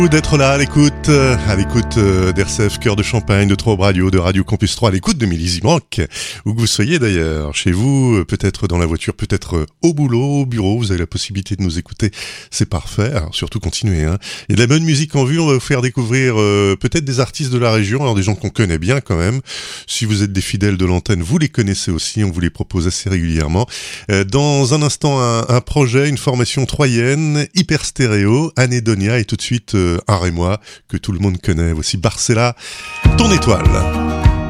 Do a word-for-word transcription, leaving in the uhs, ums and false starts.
D'être là à l'écoute, euh, à l'écoute euh, d'R C F Cœur de Champagne, de Trobe Radio, de Radio Campus trois, à l'écoute de Millisimanque, où que vous soyez d'ailleurs, chez vous, euh, peut-être dans la voiture, peut-être euh, au boulot, au bureau, vous avez la possibilité de nous écouter, c'est parfait, alors surtout continuez, hein. Il y a de la bonne musique en vue, on va vous faire découvrir euh, peut-être des artistes de la région, alors des gens qu'on connaît bien quand même, si vous êtes des fidèles de l'antenne, vous les connaissez aussi, on vous les propose assez régulièrement. Euh, dans un instant, un, un projet, une formation troyenne, hyper stéréo, Anédonia, et tout de suite... Euh, un Rémois que tout le monde connaît. Voici Barcella, ton étoile.